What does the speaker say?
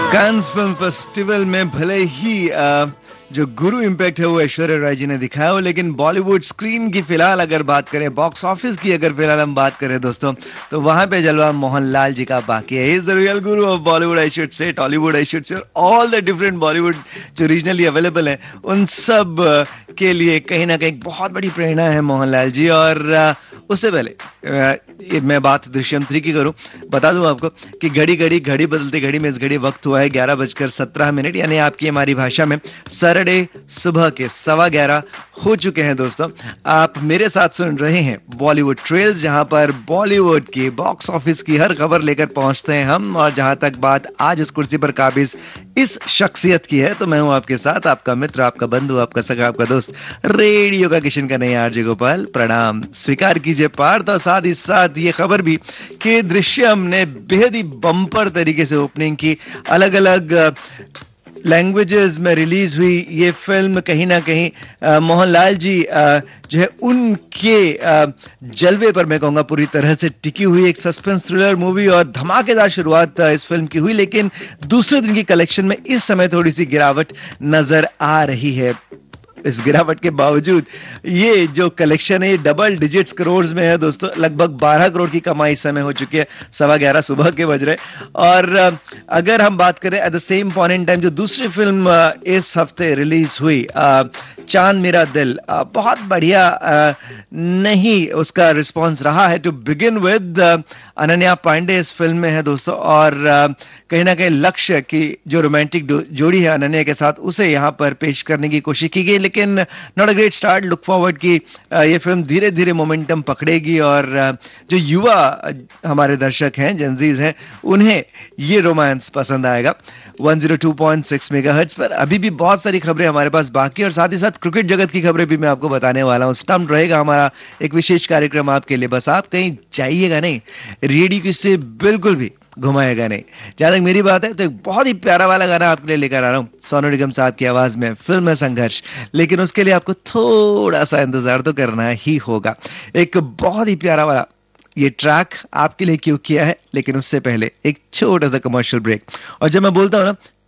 Cannes film festival में भले ही जो गुरु इम्पैक्ट है वो ऐश्वर्या राय जी ने दिखाया हो, लेकिन बॉलीवुड स्क्रीन की फिलहाल अगर बात करें, बॉक्स ऑफिस की अगर फिलहाल हम बात करें दोस्तों, तो वहां पे जलवा मोहनलाल जी का बाकी है. Is the real Guru of Bollywood, I should say, Tollywood I should say, all the different Bollywood जो रीजनली अवेलेबल है उन सब के लिए कहीं ना कहीं बहुत बड़ी प्रेरणा है मोहनलाल जी. और उससे पहले मैं बात दृश्यम 3 की करूं, बता दूं आपको कि घड़ी बदलती घड़ी में इस घड़ी वक्त हुआ है 11:17, यानी आपकी हमारी भाषा में सैटरडे सुबह के 11:15 हो चुके हैं. दोस्तों, आप मेरे साथ सुन रहे हैं बॉलीवुड ट्रेल्स, जहां पर बॉलीवुड की बॉक्स ऑफिस की हर खबर लेकर पहुंचते हैं हम. और जहां तक बात आज इस कुर्सी पर काबिज इस शख्सियत की है, तो मैं हूं आपके साथ, आपका मित्र, आपका बंधु, आपका सगा, आपका दोस्त, रेडियो का किशन का नहीं आरजे गोपाल. प्रणाम स्वीकार कीजिए पार्थ. और साथ ही साथ ये खबर भी कि दृश्यम ने बेहद ही बम्पर तरीके से ओपनिंग की. अलग अलग लैंग्वेजेस में रिलीज हुई ये फिल्म कहीं ना कहीं मोहनलाल जी जो है उनके जलवे पर मैं कहूंगा पूरी तरह से टिकी हुई एक सस्पेंस थ्रिलर मूवी, और धमाकेदार शुरुआत इस फिल्म की हुई. लेकिन दूसरे दिन की कलेक्शन में इस समय थोड़ी सी गिरावट नजर आ रही है. इस गिरावट के बावजूद ये जो कलेक्शन है ये डबल डिजिट्स करोड़ में है दोस्तों. लगभग 12 करोड़ की कमाई इस समय हो चुकी है. 11:15 सुबह के बज रहे. और अगर हम बात करें at the same point in time जो दूसरी फिल्म इस हफ्ते रिलीज हुई, चांद मेरा दिल, बहुत बढ़िया नहीं उसका रिस्पांस रहा है. To begin with, Ananya Pandey इस फिल्म में है दोस्तों, और कहीं ना कहीं लक्ष्य की जो रोमांटिक जोड़ी है अनन्या के साथ, उसे यहां पर पेश करने की कोशिश की गई. लेकिन not a great start. Look forward की ये फिल्म धीरे धीरे मोमेंटम पकड़ेगी, और जो युवा हमारे दर्शक हैं, जेनजीज हैं, उन्हें ये रोमांस पसंद आएगा. 102.6 मेगाहर्ट्ज पर अभी भी बहुत सारी खबरें हमारे पास बाकी, और साथ ही साथ क्रिकेट जगत की खबरें भी मैं आपको बताने वाला हूं. स्टम्प्ड रहेगा हमारा एक विशेष कार्यक्रम आपके लिए. बस आप कहीं जाइएगा नहीं, रेडियो की से बिल्कुल भी घुमाएगा नहीं. जहां तक मेरी बात है तो एक बहुत ही प्यारा वाला गाना आपके लिए लेकर आ रहा हूं, सोनू निगम साहब की आवाज में. फिल्म है संघर्ष, लेकिन उसके लिए आपको थोड़ा सा इंतजार तो करना ही होगा. एक बहुत ही प्यारा वाला ये ट्रैक आपके लिए क्यों किया है, लेकिन उससे पहले एक छोटा सा कमर्शियल ब्रेक. और जब मैं बोलता हूं ना